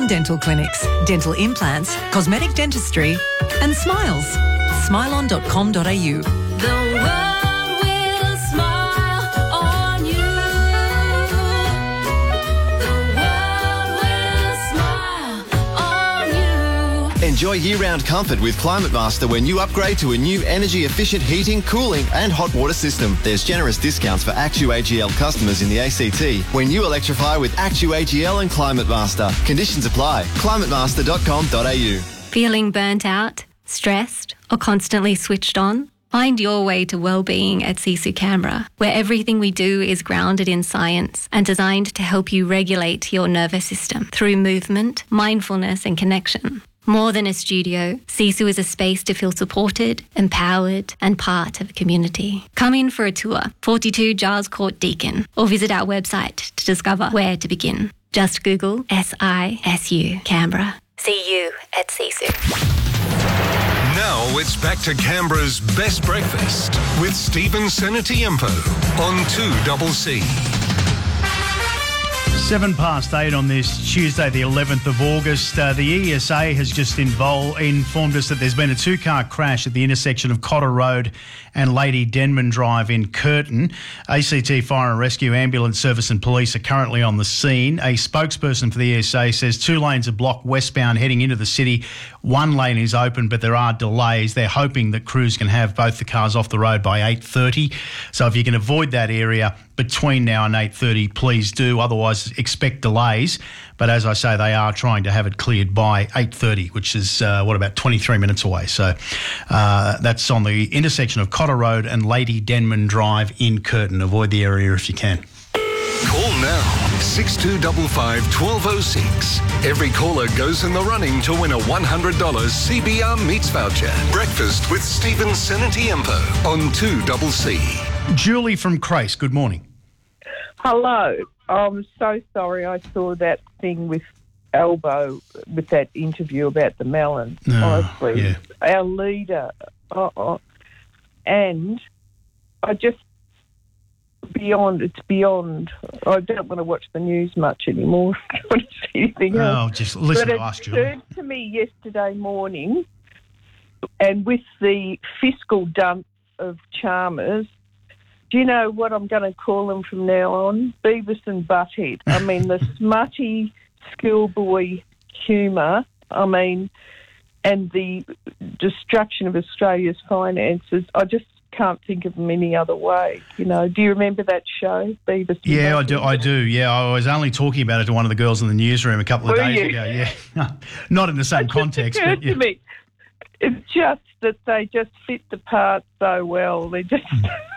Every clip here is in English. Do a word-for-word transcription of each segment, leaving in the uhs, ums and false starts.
dental clinics, dental implants, cosmetic dentistry and smiles. smile on dot com dot a u. The world will smile on you. The world will smile on you. Enjoy year-round comfort with Climate Master when you upgrade to a new energy-efficient heating, cooling and hot water system. There's generous discounts for Actu A G L customers in the A C T when you electrify with Actu A G L and Climate Master. Conditions apply. climate master dot com dot a u. Feeling burnt out, stressed or constantly switched on? Find your way to wellbeing at Sisu Canberra, where everything we do is grounded in science and designed to help you regulate your nervous system through movement, mindfulness and connection. More than a studio, Sisu is a space to feel supported, empowered and part of a community. Come in for a tour, forty-two Giles Court, Deakin, or visit our website to discover where to begin. Just Google S I S U Canberra. See you at Sisu. Now it's back to Canberra's best breakfast with Stephen Senatiempo on two C C. Seven past eight on this Tuesday, the eleventh of August. Uh, the E S A has just invol- informed us that there's been a two-car crash at the intersection of Cotter Road and Lady Denman Drive in Curtin. A C T Fire and Rescue, Ambulance Service and Police are currently on the scene. A spokesperson for the E S A says two lanes are blocked westbound heading into the city. One lane is open, but there are delays. They're hoping that crews can have both the cars off the road by eight thirty. So if you can avoid that area between now and eight thirty, please do. Otherwise, expect delays. But as I say, they are trying to have it cleared by eight thirty, which is, uh, what, about twenty-three minutes away. So uh, that's on the intersection of Cotter Road and Lady Denman Drive in Curtin. Avoid the area if you can. Call now, six two five five, one two zero six. Every caller goes in the running to win a one hundred dollars C B R Meats voucher. Breakfast with Stephen Senatiempo on two C C. Julie from Crace, good morning. Hello. I'm so sorry I saw that thing with Albo, with that interview about the melon. Oh, honestly. yeah. Our leader. Uh-uh. And I just, beyond, it's beyond. I don't want to watch the news much anymore. I don't want to see anything else. Oh, just listen but to us, it Julie. occurred to me yesterday morning, and with the fiscal dump of Chalmers, do you know what I'm going to call them from now on? Beavis and Butthead. I mean, the smutty schoolboy humour, I mean, and the destruction of Australia's finances. I just can't think of them any other way. You know, do you remember that show, Beavis and Yeah, Butthead? I do. I do. Yeah, I was only talking about it to one of the girls in the newsroom a couple of Were days you? ago. Yeah, not in the same It just context, occurred but yeah. to me. It's just that they just fit the part so well. They just...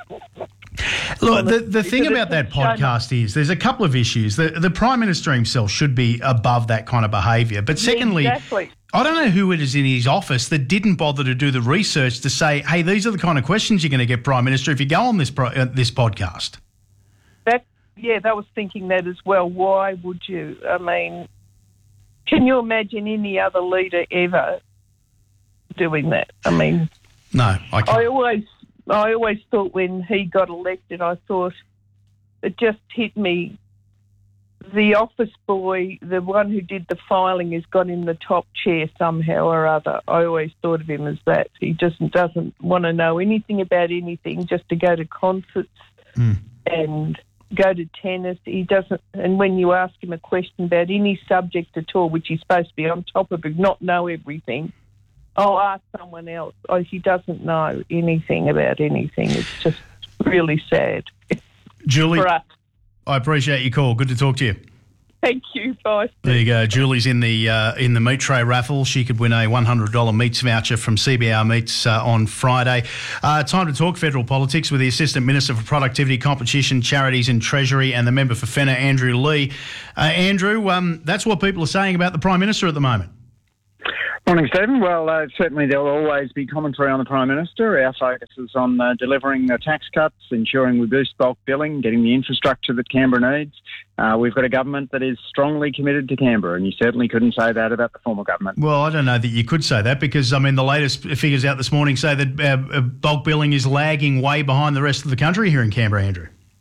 Look, the, the thing Because about that it's a shame. podcast is there's a couple of issues. The, the Prime Minister himself should be above that kind of behaviour. But secondly, Exactly. I don't know who it is in his office that didn't bother to do the research to say, hey, these are the kind of questions you're going to get, Prime Minister, if you go on this pro, uh, this podcast. That, yeah, they was thinking that as well. Why would you? I mean, can you imagine any other leader ever doing that? I mean, No, I can't. I always, I always thought when he got elected, I thought it just hit me. The office boy, the one who did the filing, has got in the top chair somehow or other. I always thought of him as that. He just doesn't want to know anything about anything, just to go to concerts Mm. and go to tennis. He doesn't, and when you ask him a question about any subject at all, which he's supposed to be on top of, but not know everything, I'll ask someone else. Oh, he doesn't know anything about anything. It's just really sad Julie, for us. I appreciate your call. Good to talk to you. Thank you. Bye. There you go. Julie's in the uh, in the meat tray raffle. She could win a one hundred dollars meats voucher from C B R Meats uh, on Friday. Uh, time to talk federal politics with the Assistant Minister for Productivity, Competition, Charities and Treasury and the member for Fenner, Andrew Leigh. Uh, Andrew, um, that's what people are saying about the Prime Minister at the moment. Morning, Stephen. Well, uh, certainly there will always be commentary on the Prime Minister. Our focus is on uh, delivering the tax cuts, ensuring we boost bulk billing, getting the infrastructure that Canberra needs. Uh, we've got a government that is strongly committed to Canberra, and you certainly couldn't say that about the former government. Well, I don't know that you could say that because, I mean, the latest figures out this morning say that uh, bulk billing is lagging way behind the rest of the country here in Canberra, Andrew.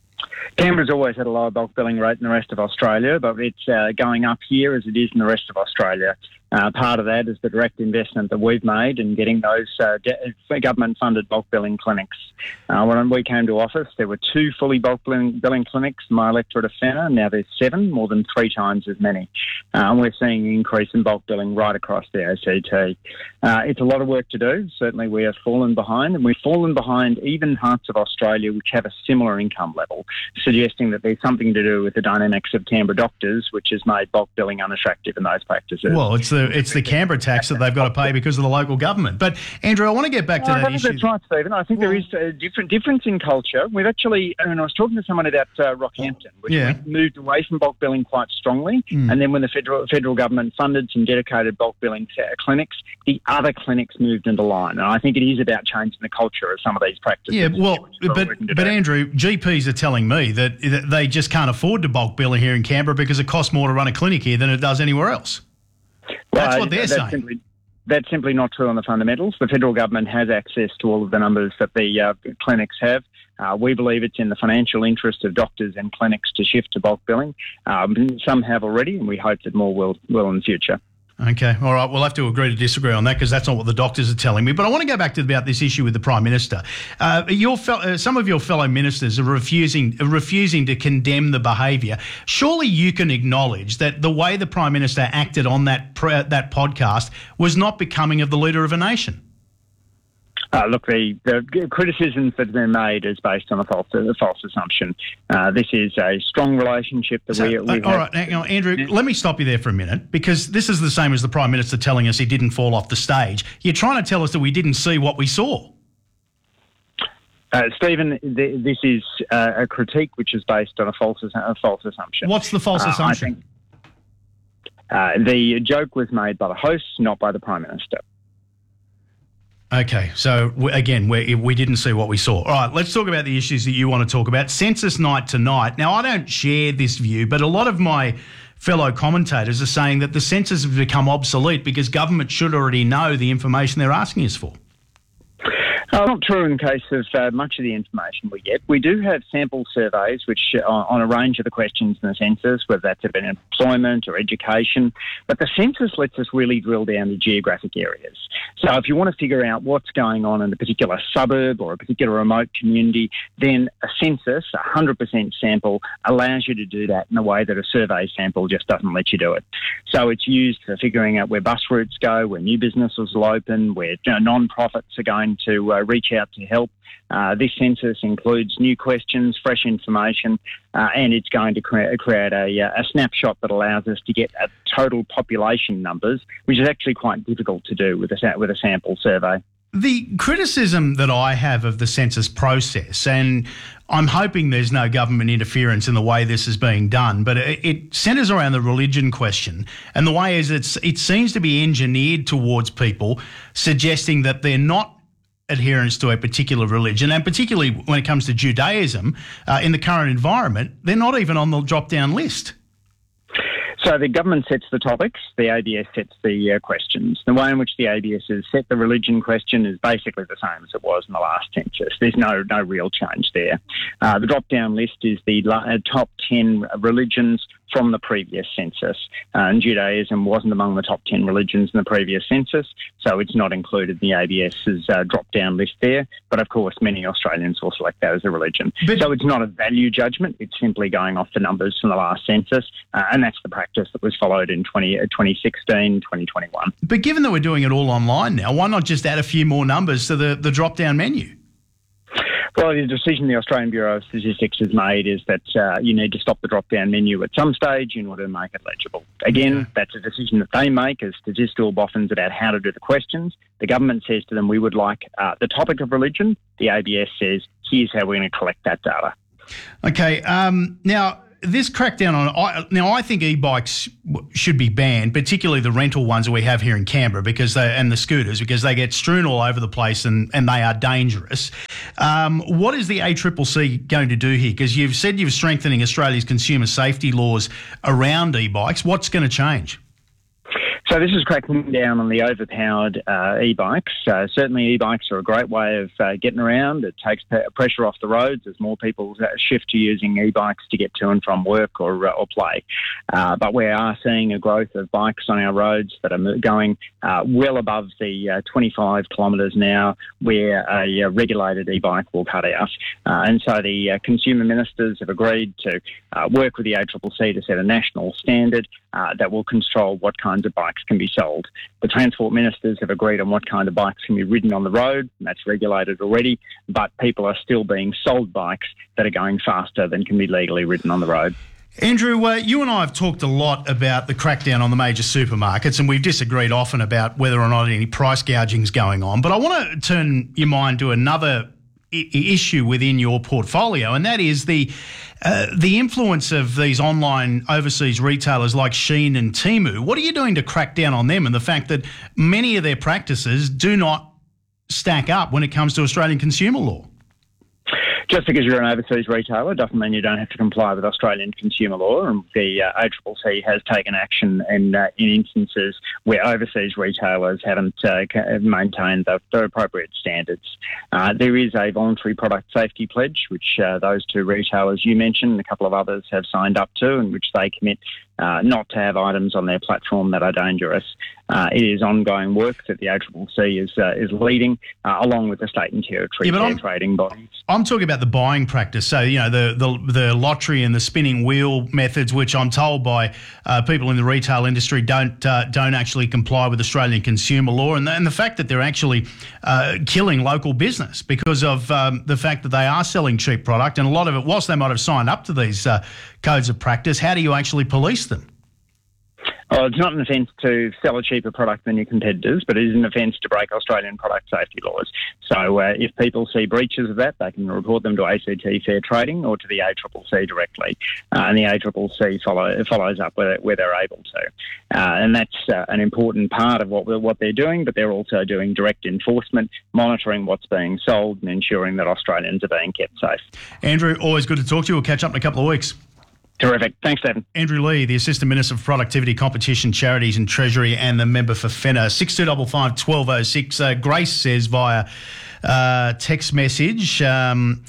Canberra's always had a lower bulk billing rate than the rest of Australia, but it's uh, going up here as it is in the rest of Australia. Uh, part of that is the direct investment that we've made in getting those uh, de- government-funded bulk billing clinics. Uh, when we came to office, there were two fully bulk billing, billing clinics in my electorate of Fenner. Now there's seven, more than three times as many. Uh, and we're seeing an increase in bulk billing right across the A C T. Uh, it's a lot of work to do. Certainly we have fallen behind, and we've fallen behind even parts of Australia which have a similar income level, suggesting that there's something to do with the dynamics of Canberra doctors, which has made bulk billing unattractive in those practices. Well, it's the it's the Canberra tax that they've got to pay because of the local government. But Andrew, I want to get back to no, that I think issue. That's right, Stephen. I think well, there is a different difference in culture. We've actually, and I was talking to someone about uh, Rockhampton, which yeah. moved away from bulk billing quite strongly, mm. and then when the federal federal government funded some dedicated bulk billing uh, clinics, the other clinics moved into line. And I think it is about changing the culture of some of these practices. Yeah, well, but but Andrew, G Ps are telling me that, that they just can't afford to bulk bill here in Canberra because it costs more to run a clinic here than it does anywhere else. That's well, what they're that's saying. Simply, that's simply not true on the fundamentals. The federal government has access to all of the numbers that the uh, clinics have. Uh, we believe it's in the financial interest of doctors and clinics to shift to bulk billing. Um, some have already, and we hope that more will, will in the future. Okay, all right. We'll have to agree to disagree on that because that's not what the doctors are telling me. But I want to go back to about this issue with the Prime Minister. Uh, your fe- uh, some of your fellow ministers are refusing are refusing to condemn the behaviour. Surely you can acknowledge that the way the Prime Minister acted on that pre- that podcast was not becoming of the leader of a nation. Uh, look, the, the criticisms that have been made is based on a false, a false assumption. Uh, this is a strong relationship that so, we, we uh, All right, hang on, Andrew, yeah. let me stop you there for a minute because this is the same as the Prime Minister telling us he didn't fall off the stage. You're trying to tell us that we didn't see what we saw. Uh, Stephen, th- this is uh, a critique which is based on a false, a false assumption. What's the false uh, assumption? I think, uh, the joke was made by the host, not by the Prime Minister. Okay, so again, we we didn't see what we saw. All right, let's talk about the issues that you want to talk about. Census night tonight. Now, I don't share this view, but a lot of my fellow commentators are saying that the census has become obsolete because government should already know the information they're asking us for. Uh, not true in case of uh, much of the information we get. We do have sample surveys which uh, on a range of the questions in the census, whether that's about employment or education, but the census lets us really drill down to geographic areas. So if you want to figure out what's going on in a particular suburb or a particular remote community, then a census, a one hundred percent sample, allows you to do that in a way that a survey sample just doesn't let you do it. So it's used for figuring out where bus routes go, where new businesses will open, where you know, non-profits are going to uh, reach out to help. Uh, this census includes new questions, fresh information, uh, and it's going to cre- create a, a snapshot that allows us to get a total population numbers, which is actually quite difficult to do with a, with a sample survey. The criticism that I have of the census process, and I'm hoping there's no government interference in the way this is being done, but it, it centres around the religion question. And the way is it's it seems to be engineered towards people suggesting that they're not adherence to a particular religion, and particularly when it comes to Judaism, uh, in the current environment, they're not even on the drop-down list. So the government sets the topics, the A B S sets the uh, questions. The way in which the A B S has set the religion question is basically the same as it was in the last census. There's no no real change there. Uh, the drop-down list is the uh, top ten religions from the previous census. Uh, and Judaism wasn't among the top ten religions in the previous census, so it's not included in the ABS's uh, drop-down list there. But of course, many Australians will select that as a religion. But, so it's not a value judgment, it's simply going off the numbers from the last census, uh, and that's the practice that was followed in twenty, uh, twenty sixteen, twenty twenty-one. But given that we're doing it all online now, why not just add a few more numbers to the, the drop-down menu? Well, the decision the Australian Bureau of Statistics has made is that uh, you need to stop the drop-down menu at some stage in order to make it legible. Again, okay. That's a decision that they make as statistical boffins about how to do the questions. The government says to them, we would like uh, the topic of religion. The A B S says, here's how we're going to collect that data. Okay, um, now... This crackdown on I, now, I think e-bikes should be banned, particularly the rental ones that we have here in Canberra, because they and the scooters, because they get strewn all over the place and, and they are dangerous. Um, what is the A C C C going to do here? Because you've said you're strengthening Australia's consumer safety laws around e-bikes. What's going to change? So this is cracking down on the overpowered uh, e-bikes. Uh, certainly e-bikes are a great way of uh, getting around. It takes p- pressure off the roads as more people uh, shift to using e-bikes to get to and from work or, uh, or play. Uh, but we are seeing a growth of bikes on our roads that are going uh, well above the uh, twenty-five kilometres an hour where a uh, regulated e-bike will cut out. Uh, and so the uh, consumer ministers have agreed to uh, work with the A C C C to set a national standard uh, that will control what kinds of bikes can be sold. The transport ministers have agreed on what kind of bikes can be ridden on the road, and that's regulated already, but people are still being sold bikes that are going faster than can be legally ridden on the road. Andrew, uh, you and I have talked a lot about the crackdown on the major supermarkets, and we've disagreed often about whether or not any price gouging is going on. But I want to turn your mind to another I- issue within your portfolio, and that is the uh, the influence of these online overseas retailers like Shein and Temu. What are you doing to crack down on them and the fact that many of their practices do not stack up when it comes to Australian consumer law? Just because you're an overseas retailer doesn't mean you don't have to comply with Australian consumer law, and the uh, A C C C has taken action in, uh, in instances where overseas retailers haven't uh, maintained the, the appropriate standards. Uh, there is a voluntary product safety pledge, which uh, those two retailers you mentioned and a couple of others have signed up to, in which they commit Uh, not to have items on their platform that are dangerous. Uh, it is ongoing work that the A C C C is uh, is leading, uh, along with the state and territory yeah, fair trading bodies. I'm talking about the buying practice. So, you know, the the, the lottery and the spinning wheel methods, which I'm told by uh, people in the retail industry don't uh, don't actually comply with Australian consumer law, and the, and the fact that they're actually uh, killing local business because of um, the fact that they are selling cheap product, and a lot of it, whilst they might have signed up to these uh, codes of practice, how do you actually police them? Well, it's not an offence to sell a cheaper product than your competitors, but it is an offence to break Australian product safety laws. So uh, if people see breaches of that, they can report them to A C T Fair Trading or to the A C C C directly. Uh, and the A C C C follow, follows up where, where they're able to. Uh, and that's uh, an important part of what, what they're doing, but they're also doing direct enforcement, monitoring what's being sold and ensuring that Australians are being kept safe. Andrew, always good to talk to you. We'll catch up in a couple of weeks. Terrific. Thanks, Stephen. Andrew Lee, the Assistant Minister for Productivity, Competition, Charities and Treasury, and the member for Fenner. six two five five, one two oh six. Uh, Grace says via uh, text message um,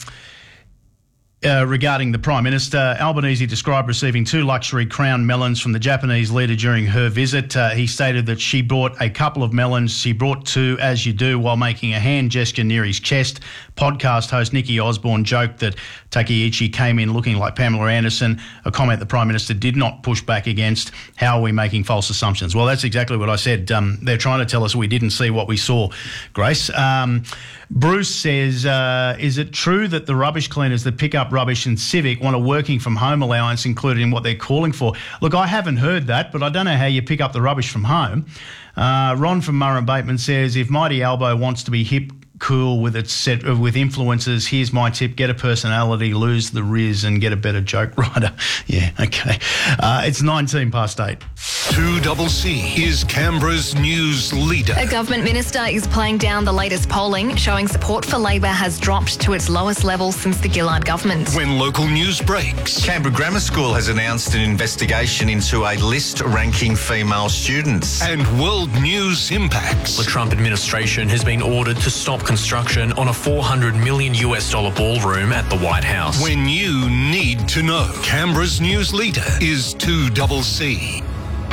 uh, regarding the Prime Minister, Albanese described receiving two luxury crown melons from the Japanese leader during her visit. Uh, he stated that she brought a couple of melons. She brought two, as you do, while making a hand gesture near his chest. Podcast host Nikki Osborne joked that Takeichi came in looking like Pamela Anderson, a comment the Prime Minister did not push back against. How are we making false assumptions? Well, that's exactly what I said. Um, they're trying to tell us we didn't see what we saw, Grace. Um, Bruce says, uh, is it true that the rubbish cleaners that pick up rubbish in Civic want a working from home allowance included in what they're calling for? Look, I haven't heard that, but I don't know how you pick up the rubbish from home. Uh, Ron from Murray Bateman says, if Mighty Albo wants to be hip, cool with its set with influencers, here's my tip: get a personality, lose the riz, and get a better joke writer. Yeah, okay. Uh, it's nineteen past eight. two C C is Canberra's news leader. A government minister is playing down the latest polling, showing support for Labor has dropped to its lowest level since the Gillard government. When local news breaks, Canberra Grammar School has announced an investigation into a list ranking female students. And world news impacts. The Trump administration has been ordered to stop construction on a four hundred million US dollar ballroom at the White House. When you need to know, Canberra's news leader is two C C.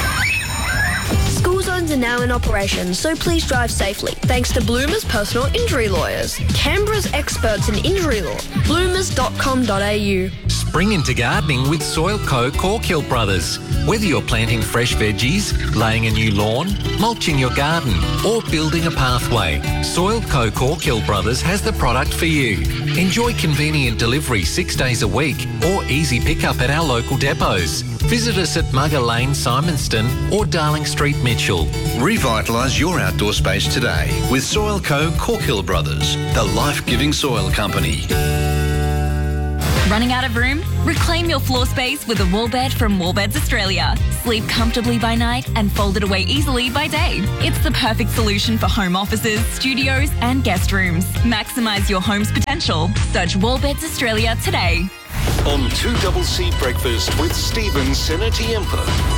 School zones are now in operation, so please drive safely. Thanks to Bloomers Personal Injury Lawyers, Canberra's experts in injury law. bloomers dot com dot a u. Spring into gardening with Soil Co. Corkill Brothers. Whether you're planting fresh veggies, laying a new lawn, mulching your garden, or building a pathway, Soil Co. Corkill Brothers has the product for you. Enjoy convenient delivery six days a week or easy pickup at our local depots. Visit us at Mugger Lane, Simonston or Darling Street, Mitchell. Revitalise your outdoor space today with Soil Co. Corkill Brothers, the life-giving soil company. Running out of room? Reclaim your floor space with a wall bed from Wallbeds Australia. Sleep comfortably by night and fold it away easily by day. It's the perfect solution for home offices, studios and guest rooms. Maximise your home's potential. Search Wallbeds Australia today. On two C C Breakfast with Stephen Senatiempo, News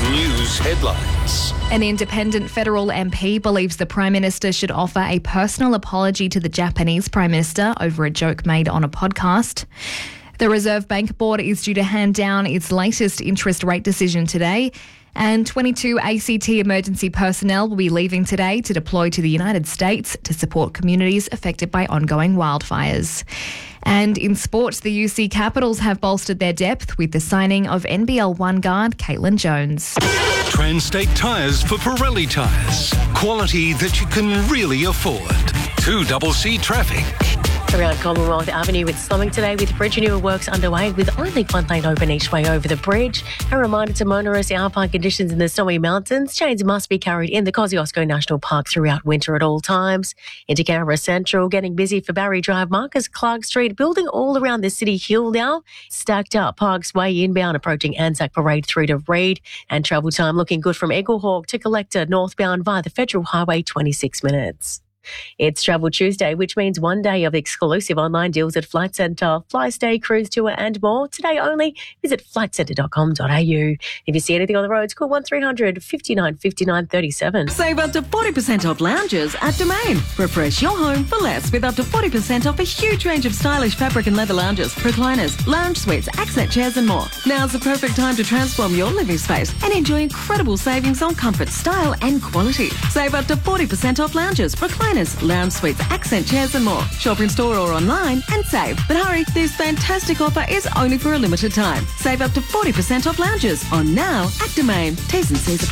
News headlines. An independent federal M P believes the Prime Minister should offer a personal apology to the Japanese Prime Minister over a joke made on a podcast. The Reserve Bank Board is due to hand down its latest interest rate decision today. And twenty-two A C T emergency personnel will be leaving today to deploy to the United States to support communities affected by ongoing wildfires. And in sport, the U C Capitals have bolstered their depth with the signing of N B L one guard Caitlin Jones. Transtate Tyres for Pirelli tyres. Quality that you can really afford. two C C traffic. Around Commonwealth Avenue, it's slowing today with bridge renewal works underway with only one lane open each way over the bridge. A reminder to motorists, alpine conditions in the Snowy Mountains. Chains must be carried in the Kosciuszko National Park throughout winter at all times. Into Canberra Central, getting busy for Barry Drive, Marcus Clark Street, building all around the City Hill now. Stacked up, Parks Way inbound, approaching Anzac Parade through to Reid. And travel time looking good from Eaglehawk to Collector northbound via the Federal Highway, twenty-six minutes. It's Travel Tuesday, which means one day of exclusive online deals at Flight Centre, Fly Stay, Cruise Tour and more. Today only, visit flight centre dot com dot a u. If you see anything on the roads, call one three hundred, fifty-nine, fifty-nine, thirty-seven. Save up to forty percent off lounges at Domain. Refresh your home for less with up to forty percent off a huge range of stylish fabric and leather lounges, recliners, lounge suites, accent chairs and more. Now's the perfect time to transform your living space and enjoy incredible savings on comfort, style and quality. Save up to forty percent off lounges, recliners, lounge suites, accent chairs and more. Shop in store or online and save. But hurry, this fantastic offer is only for a limited time. Save up to forty percent off lounges on now at Domain. T's and C's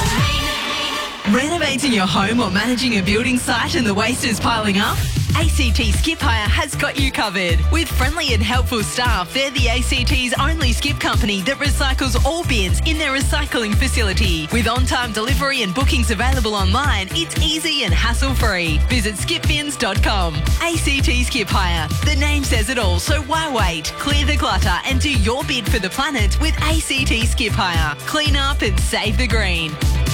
apply. Renovating your home or managing a building site and the waste is piling up? A C T Skip Hire has got you covered. With friendly and helpful staff, they're the A C T's only skip company that recycles all bins in their recycling facility. With on-time delivery and bookings available online, it's easy and hassle-free. Visit skip bins dot com. A C T Skip Hire. The name says it all, so why wait? Clear the clutter and do your bid for the planet with A C T Skip Hire. Clean up and save the green.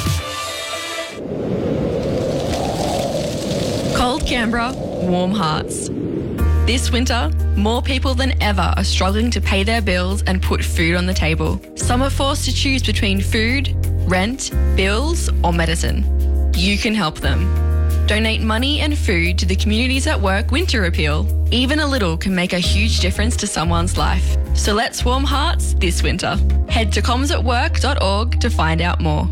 Cold Canberra, warm hearts. This winter, more people than ever are struggling to pay their bills and put food on the table. Some are forced to choose between food, rent, bills, or medicine. You can help them. Donate money and food to the Communities at Work Winter Appeal. Even a little can make a huge difference to someone's life. So let's warm hearts this winter. Head to comms at work dot org to find out more.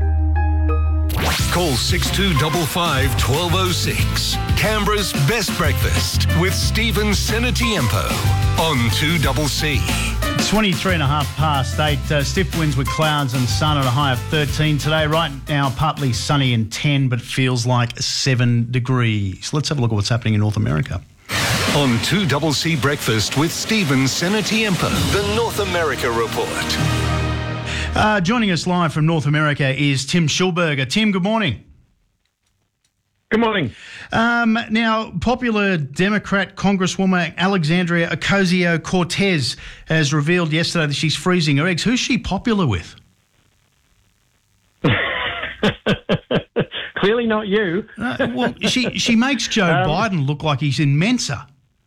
Call six two five five, one two zero six. Canberra's best breakfast with Stephen Senatiempo on two C C. twenty-three and a half past eight. Uh, stiff winds with clouds and sun at a high of thirteen today. Right now, partly sunny and ten, but feels like seven degrees. Let's have a look at what's happening in North America. On two C C Breakfast with Stephen Senatiempo, the North America Report. Uh, joining us live from North America is Tim Schulberger. Tim, good morning. Good morning. Um, now, popular Democrat Congresswoman Alexandria Ocasio-Cortez has revealed yesterday that she's freezing her eggs. Who's she popular with? Clearly not you. Uh, well, she, she makes Joe um, Biden look like he's in Mensa.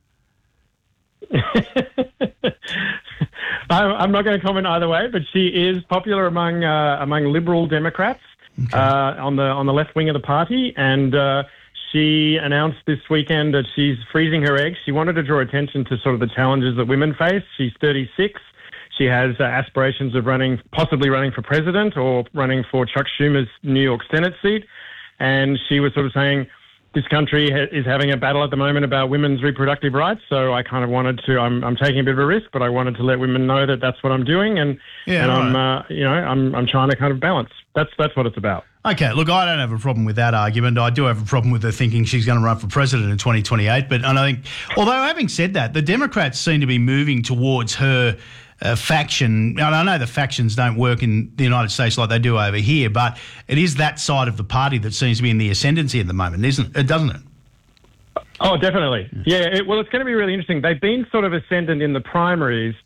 I'm not going to comment either way, but she is popular among uh, among Liberal Democrats okay. uh, on the on the left wing of the party, and uh, she announced this weekend that she's freezing her eggs. She wanted to draw attention to sort of the challenges that women face. She's thirty-six. She has uh, aspirations of running, possibly running for president or running for Chuck Schumer's New York Senate seat, and she was sort of saying, this country ha- is having a battle at the moment about women's reproductive rights, so I kind of wanted to. I'm, I'm taking a bit of a risk, but I wanted to let women know that that's what I'm doing, and yeah, and right. I'm, uh, you know, I'm I'm trying to kind of balance. That's that's what it's about. Okay, look, I don't have a problem with that argument. I do have a problem with her thinking she's going to run for president in twenty twenty-eight. But and I think, although having said that, the Democrats seem to be moving towards her uh, faction. And I know the factions don't work in the United States like they do over here, but it is that side of the party that seems to be in the ascendancy at the moment, isn't it? Doesn't it? Oh, definitely. Yeah, it, well, it's going to be really interesting. They've been sort of ascendant in the primaries,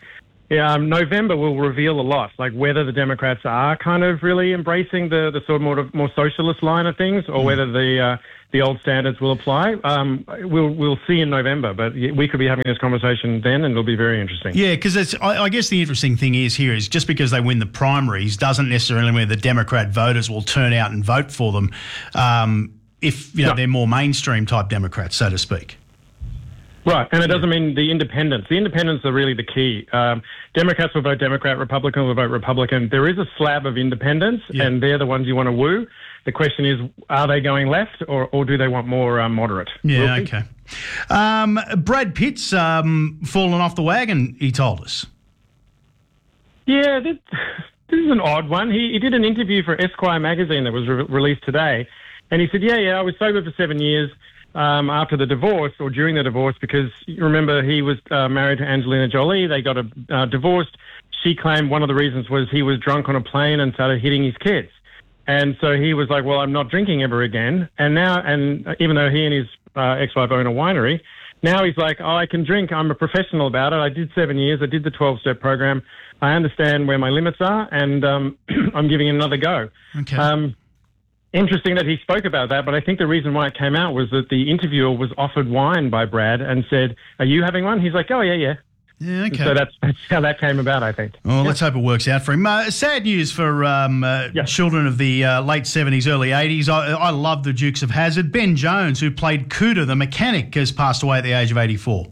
Yeah, um, November will reveal a lot, like whether the Democrats are kind of really embracing the, the sort of more, more socialist line of things, or mm. whether the uh, the old standards will apply. Um, we'll we'll see in November, but we could be having this conversation then, and it'll be very interesting. Yeah, because it's. I, I guess the interesting thing is here is just because they win the primaries doesn't necessarily mean the Democrat voters will turn out and vote for them um, if you know no. they're more mainstream type Democrats, so to speak. Right, and it doesn't mean the independents. The independents are really the key. Um, Democrats will vote Democrat, Republicans will vote Republican. There is a slab of independents, yeah. and they're the ones you want to woo. The question is, are they going left, or, or do they want more uh, moderate? Yeah, we'll okay. Um, Brad Pitt's um, fallen off the wagon, he told us. Yeah, this, this is an odd one. He, he did an interview for Esquire magazine that was re- released today, and he said, yeah, yeah, I was sober for seven years. Um, after the divorce or during the divorce, because you remember he was uh, married to Angelina Jolie. They got a, uh, divorced. She claimed one of the reasons was he was drunk on a plane and started hitting his kids. And so he was like, well, I'm not drinking ever again. And now, and even though he and his uh, ex-wife own a winery, now he's like, oh, I can drink. I'm a professional about it. I did seven years. I did the twelve-step program. I understand where my limits are, and um, I'm giving it another go. Okay. Um, Interesting that he spoke about that, but I think the reason why it came out was that the interviewer was offered wine by Brad and said, are you having one? He's like, oh, yeah, yeah. Yeah, okay. So that's, that's how that came about, I think. Well, yeah. let's hope it works out for him. Uh, sad news for um, uh, yeah. children of the uh, late seventies, early eighties. I, I love the Dukes of Hazzard. Ben Jones, who played Cooter, the mechanic, has passed away at the age of eighty-four.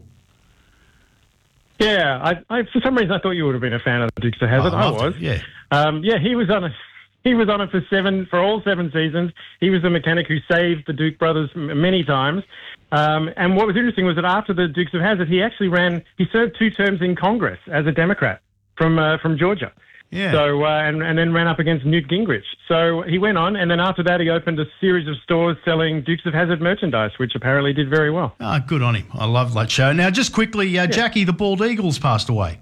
Yeah, I, I, for some reason I thought you would have been a fan of the Dukes of Hazzard. Oh, I, I was. It, yeah. Um, yeah, he was on a... He was on it for seven, for all seven seasons. He was the mechanic who saved the Duke brothers many times. Um, and what was interesting was that after the Dukes of Hazzard, he actually ran, he served two terms in Congress as a Democrat from uh, from Georgia. Yeah. So, uh, and, and then ran up against Newt Gingrich. So he went on, and then after that, he opened a series of stores selling Dukes of Hazzard merchandise, which apparently did very well. Ah, good on him. I love that show. Now, just quickly, uh, yeah. Jackie, the Bald Eagles passed away.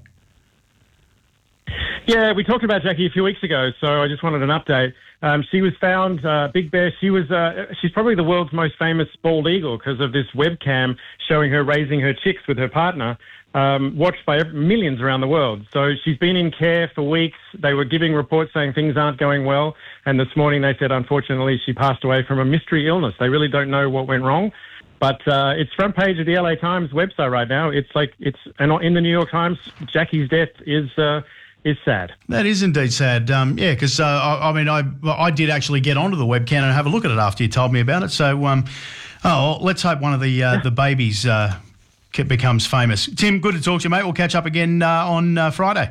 Yeah, we talked about Jackie a few weeks ago, so I just wanted an update. Um, she was found, uh, Big Bear, she was, uh, she's probably the world's most famous bald eagle because of this webcam showing her raising her chicks with her partner, um, watched by millions around the world. So she's been in care for weeks. They were giving reports saying things aren't going well, and this morning they said, unfortunately, she passed away from a mystery illness. They really don't know what went wrong. But uh, it's front page of the L A Times website right now. It's like, it's, and in the New York Times, Jackie's death is... Uh, is sad. That is indeed sad. Um, yeah, because uh, I, I mean, I I did actually get onto the webcam and have a look at it after you told me about it. So, um, oh, well, let's hope one of the uh, the babies uh, becomes famous. Tim, good to talk to you, mate. We'll catch up again uh, on uh, Friday.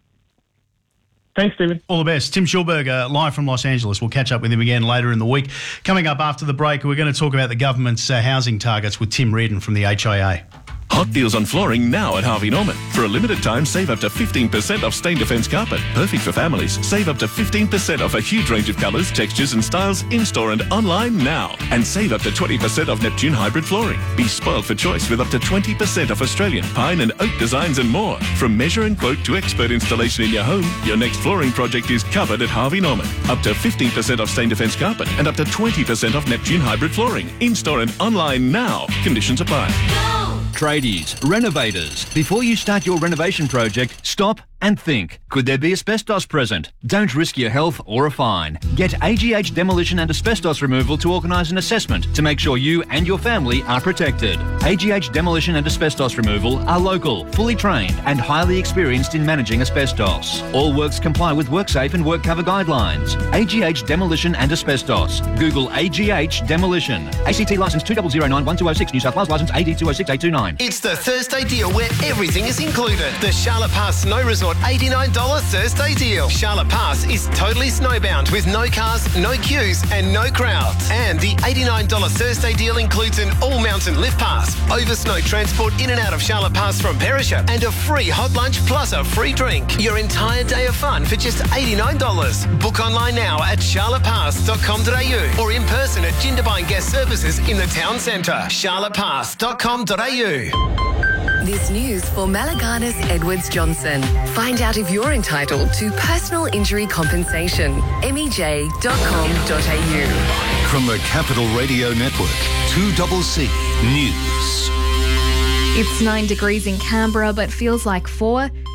Thanks, Stephen. All the best. Tim Schulberger, live from Los Angeles. We'll catch up with him again later in the week. Coming up after the break, we're going to talk about the government's uh, housing targets with Tim Reardon from the H I A. Hot deals on flooring now at Harvey Norman. For a limited time, save up to fifteen percent off Stain Defence carpet. Perfect for families. Save up to fifteen percent off a huge range of colours, textures and styles in-store and online now. And save up to twenty percent off Neptune hybrid flooring. Be spoiled for choice with up to twenty percent off Australian, pine and oak designs and more. From measure and quote to expert installation in your home, your next flooring project is covered at Harvey Norman. Up to fifteen percent off Stain Defence carpet and up to twenty percent off Neptune hybrid flooring. In-store and online now. Conditions apply. Tradies, renovators. Before you start your renovation project, stop and think. Could there be asbestos present? Don't risk your health or a fine. Get A G H Demolition and Asbestos Removal to organise an assessment to make sure you and your family are protected. A G H Demolition and Asbestos Removal are local, fully trained and highly experienced in managing asbestos. All works comply with WorkSafe and WorkCover guidelines. A G H Demolition and Asbestos. Google A G H Demolition. A C T licence two zero zero nine one two zero six, New South Wales licence A D two zero six eight two nine. It's the Thursday deal where everything is included. The Charlotte Pass Snow Resort eighty-nine dollars Thursday deal. Charlotte Pass is totally snowbound with no cars, no queues and no crowds. And the eighty-nine dollars Thursday deal includes an all-mountain lift pass, over snow transport in and out of Charlotte Pass from Perisher, and a free hot lunch plus a free drink. Your entire day of fun for just eighty-nine dollars. Book online now at charlotte pass dot com dot a u or in person at Jindabyne Guest Services in the town centre. charlotte pass dot com dot a u. This news for Malaganas Edwards Johnson. Find out if you're entitled to personal injury compensation. m e j dot com dot a u. From the Capital Radio Network, two C C News. It's nine degrees in Canberra, but feels like four.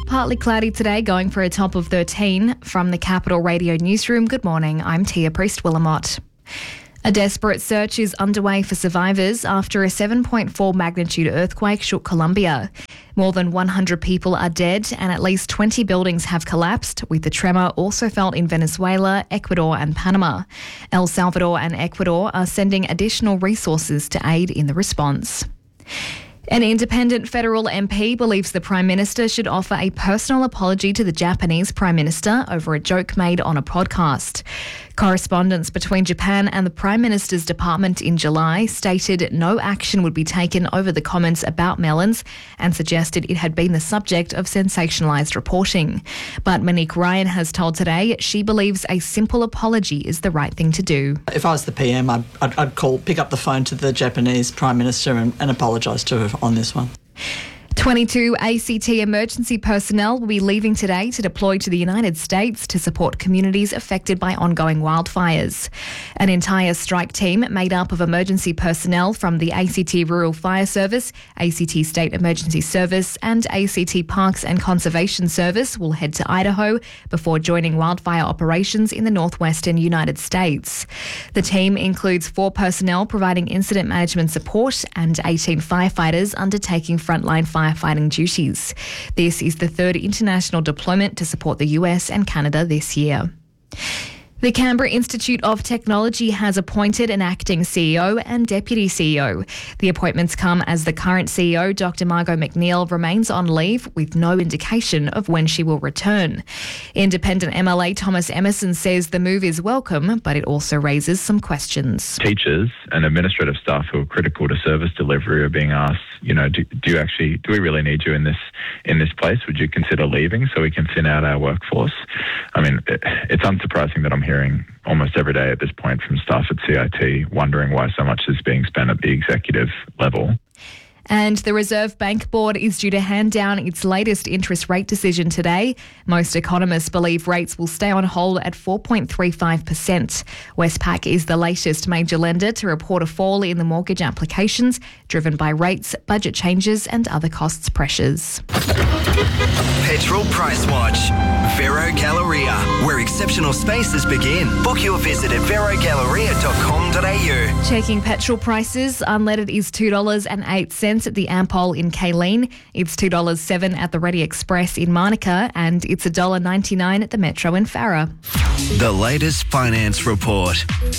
partly cloudy today, going for a top of thirteen. From the Capital Radio Newsroom, good morning. I'm Tia Priest-Willamott. A desperate search is underway for survivors after a seven point four magnitude earthquake shook Colombia. More than one hundred people are dead and at least twenty buildings have collapsed, with the tremor also felt in Venezuela, Ecuador and Panama. El Salvador and Ecuador are sending additional resources to aid in the response. An independent federal M P believes the Prime Minister should offer a personal apology to the Japanese Prime Minister over a joke made on a podcast. Correspondence between Japan and the Prime Minister's department in July stated no action would be taken over the comments about melons and suggested it had been the subject of sensationalised reporting. But Monique Ryan has told Today she believes a simple apology is the right thing to do. If I was the P M, I'd, I'd, I'd call, pick up the phone to the Japanese Prime Minister and, and apologise to her on this one. twenty-two A C T emergency personnel will be leaving today to deploy to the United States to support communities affected by ongoing wildfires. An entire strike team made up of emergency personnel from the A C T Rural Fire Service, A C T State Emergency Service and A C T Parks and Conservation Service will head to Idaho before joining wildfire operations in the northwestern United States. The team includes four personnel providing incident management support and eighteen firefighters undertaking frontline fire firefighting duties. This is the third international deployment to support the U S and Canada this year. The Canberra Institute of Technology has appointed an acting C E O and deputy C E O. The appointments come as the current C E O, Doctor Margot McNeil, remains on leave with no indication of when she will return. Independent M L A Thomas Emerson says the move is welcome, but it also raises some questions. Teachers and administrative staff who are critical to service delivery are being asked, you know, do, do you actually, do we really need you in this in this place? Would you consider leaving so we can thin out our workforce? I mean, it, it's unsurprising that I'm hearing almost every day at this point from staff at C I T wondering why so much is being spent at the executive level. And the Reserve Bank Board is due to hand down its latest interest rate decision today. Most economists believe rates will stay on hold at four point three five percent. Westpac is the latest major lender to report a fall in the mortgage applications, driven by rates, budget changes and other costs pressures. Petrol Price Watch. Vero Galleria, where exceptional spaces begin. Book your visit at vero galleria dot com dot a u. Checking petrol prices, unleaded is two dollars and eight cents at the Ampol in Kayleen. It's two dollars and seven cents at the Ready Express in Monica, and it's one dollar ninety-nine at the Metro in Farrer. The latest finance report.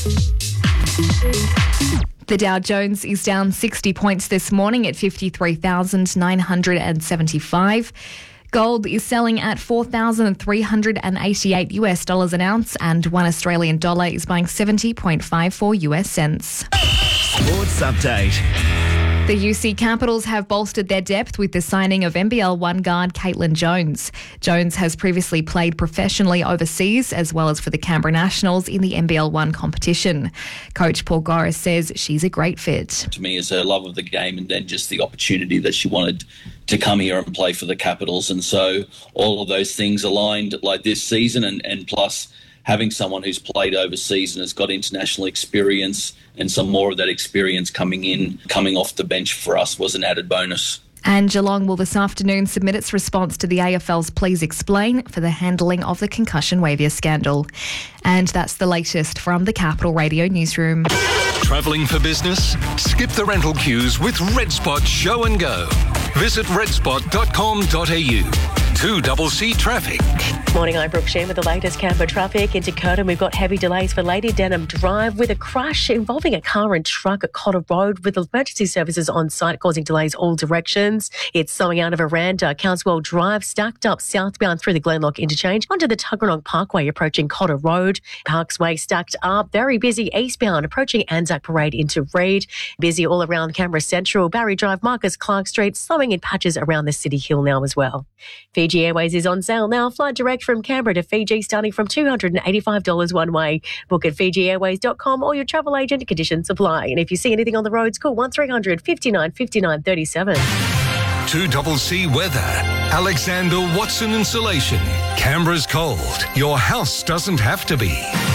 The Dow Jones is down sixty points this morning at fifty-three thousand nine hundred seventy-five. Gold is selling at four thousand three hundred eighty-eight US dollars an ounce, and one Australian dollar is buying seventy point five four US cents. Sports update. The U C Capitals have bolstered their depth with the signing of N B L one guard Caitlin Jones. Jones has previously played professionally overseas as well as for the Canberra Nationals in the N B L one competition. Coach Paul Goris says she's a great fit. To me, is her love of the game and then just the opportunity that she wanted to come here and play for the Capitals. And so all of those things aligned like this season, and, and plus having someone who's played overseas and has got international experience and some more of that experience coming in, coming off the bench for us was an added bonus. And Geelong will this afternoon submit its response to the A F L's Please Explain for the handling of the concussion waiver scandal. And that's the latest from the Capital Radio Newsroom. Travelling for business? Skip the rental queues with RedSpot Show and Go. Visit red spot dot com dot a u. two C C traffic. Morning, I'm Brooke Sheen with the latest Canberra traffic. Into Curtin, we've got heavy delays for Lady Denham Drive with a crash involving a car and truck at Cotter Road with emergency services on site causing delays all directions. It's slowing out of Aranda, Councewell Drive, stacked up southbound through the Glenlock interchange onto the Tuggeranong Parkway approaching Cotter Road. Parks Way stacked up, very busy eastbound approaching Anzac Parade into Reid. Busy all around Canberra Central, Barry Drive, Marcus Clark Street, slowing in patches around the City Hill now as well. Fiji Airways is on sale now. Flight direct from Canberra to Fiji starting from two hundred eighty-five dollars one way. Book at fiji airways dot com or your travel agent. Conditions apply. And if you see anything on the roads, call one three hundred fifty-nine fifty-nine thirty-seven. two C C weather. Alexander Watson Insulation. Canberra's cold. Your house doesn't have to be.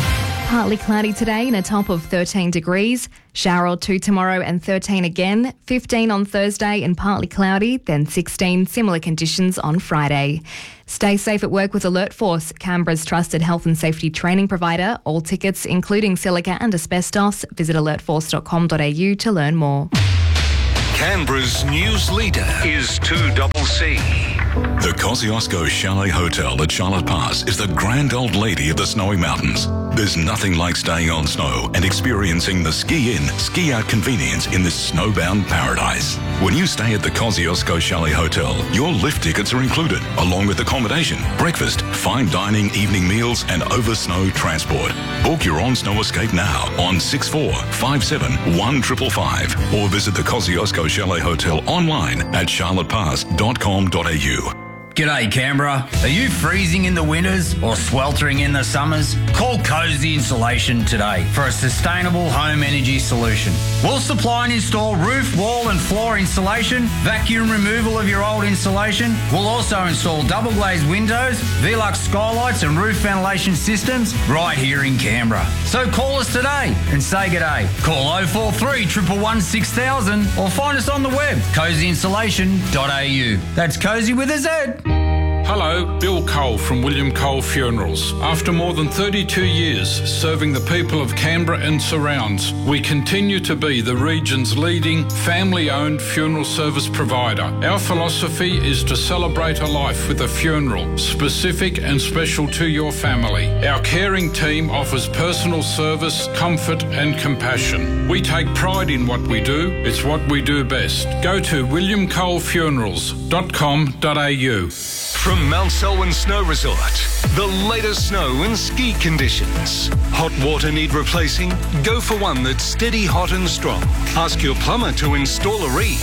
Partly cloudy today and a top of thirteen degrees. Shower or two tomorrow and thirteen again. fifteen on Thursday and partly cloudy, then sixteen. Similar conditions on Friday. Stay safe at work with Alert Force, Canberra's trusted health and safety training provider. All tickets, including silica and asbestos, visit alert force dot com dot a u to learn more. Canberra's news leader is two C. The Kosciuszko Chalet Hotel at Charlotte Pass is the grand old lady of the snowy mountains. There's nothing like staying on snow and experiencing the ski-in, ski-out convenience in this snowbound paradise. When you stay at the Kosciuszko Chalet Hotel, your lift tickets are included, along with accommodation, breakfast, fine dining, evening meals and over-snow transport. Book your on-snow escape now on six four five seven one five five five or visit the Kosciuszko Chalet Hotel online at charlotte pass dot com dot a u. G'day Canberra. Are you freezing in the winters or sweltering in the summers? Call Cozy Insulation today for a sustainable home energy solution. We'll supply and install roof, wall and floor insulation, vacuum removal of your old insulation. We'll also install double glazed windows, Velux skylights and roof ventilation systems right here in Canberra. So call us today and say g'day. Call oh four three, one one one, six thousand or find us on the web, cozy insulation dot a u. That's Cozy with a Z. Hello, Bill Cole from William Cole Funerals. After more than thirty-two years serving the people of Canberra and surrounds, we continue to be the region's leading family-owned funeral service provider. Our philosophy is to celebrate a life with a funeral, specific and special to your family. Our caring team offers personal service, comfort and compassion. We take pride in what we do. It's what we do best. Go to william cole funerals dot com dot a u. From Mount Selwyn Snow Resort, the latest snow and ski conditions. Hot water need replacing? Go for one that's steady, hot and strong. Ask your plumber to install a reed.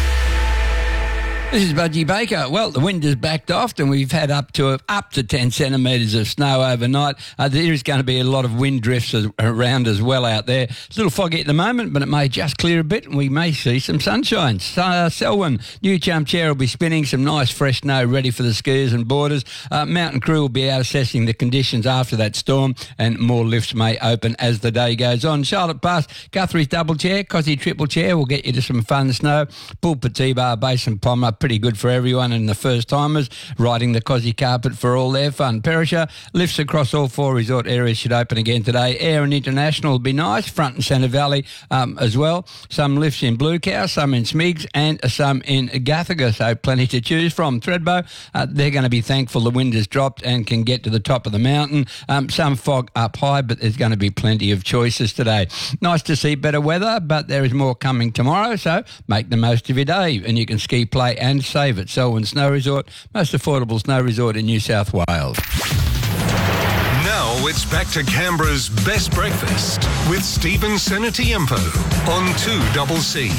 This is Budgie Baker. Well, the wind has backed off and we've had up to up to ten centimetres of snow overnight. Uh, there is going to be a lot of wind drifts as, around as well out there. It's a little foggy at the moment, but it may just clear a bit and we may see some sunshine. So, uh, Selwyn, New Chum Chair will be spinning some nice fresh snow ready for the skiers and boarders. Uh, Mountain Crew will be out assessing the conditions after that storm and more lifts may open as the day goes on. Charlotte Pass, Guthrie's Double Chair, Cosy Triple Chair will get you to some fun snow. Bull Petit-Bar, Basin Pommer, pretty good for everyone and the first timers riding the Cosy carpet for all their fun. Perisher, lifts across all four resort areas should open again today. Air and International will be nice, Front and Centre Valley um, as well. Some lifts in Blue Cow, some in Smigs and some in Guthaga, so plenty to choose from. Thredbo, uh, they're going to be thankful the wind has dropped and can get to the top of the mountain. Um, some fog up high, but there's going to be plenty of choices today. Nice to see better weather, but there is more coming tomorrow, so make the most of your day and you can ski, play and save at Selwyn Snow Resort, most affordable snow resort in New South Wales. Now it's back to Canberra's best breakfast with Stephen Senatiempo on two C C.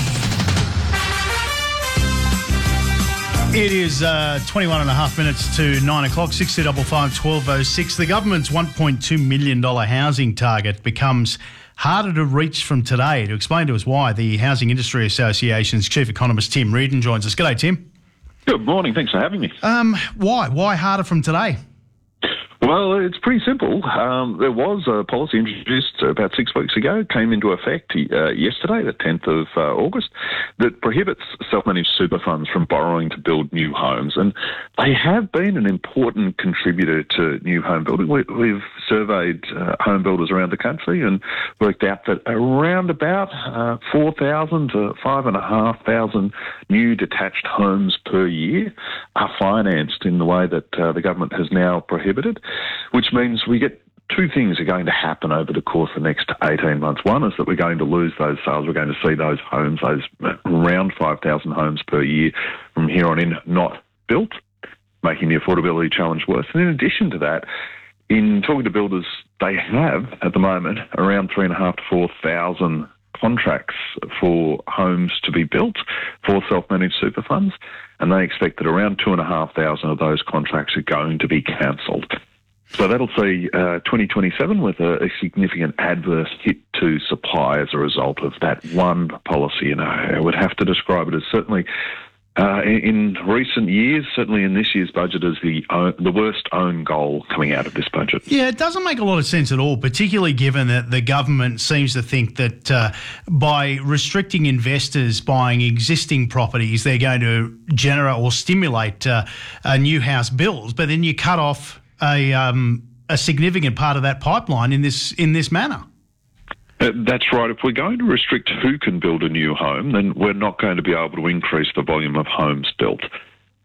It is uh, twenty-one and a half minutes to nine o'clock, six two five five, one two oh six. The government's one point two million dollars housing target becomes harder to reach from today. To explain to us why, the Housing Industry Association's Chief Economist Tim Reardon joins us. G'day, Tim. Good morning. Thanks for having me. Um, why? Why harder from today? Well, it's pretty simple. Um, there was a policy introduced about six weeks ago, came into effect uh, yesterday, the tenth of uh, August, that prohibits self-managed super funds from borrowing to build new homes. And they have been an important contributor to new home building. We, we've surveyed uh, home builders around the country and worked out that around about uh, four thousand to five thousand five hundred new detached homes per year are financed in the way that uh, the government has now prohibited, which means we get two things are going to happen over the course of the next eighteen months. One is that we're going to lose those sales. We're going to see those homes, those around five thousand homes per year from here on in, not built, making the affordability challenge worse. And in addition to that, in talking to builders, they have at the moment around three and a half to four thousand contracts for homes to be built for self-managed super funds, and they expect that around two and a half thousand of those contracts are going to be cancelled. So that'll see uh, twenty twenty-seven with a, a significant adverse hit to supply as a result of that one policy. And I would have to describe it as certainly Uh, in, in recent years, certainly in this year's budget, is the uh, the worst own goal coming out of this budget. Yeah, it doesn't make a lot of sense at all, particularly given that the government seems to think that uh, by restricting investors buying existing properties, they're going to generate or stimulate uh, uh, new house builds, but then you cut off a um, a significant part of that pipeline in this in this manner. Uh, that's right. If we're going to restrict who can build a new home, then we're not going to be able to increase the volume of homes built.